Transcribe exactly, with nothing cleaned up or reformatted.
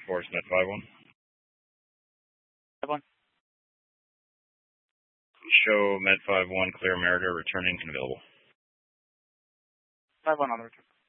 Force Med five one. five one. Show Med five one, clear Merida, returning and available. five one on the return.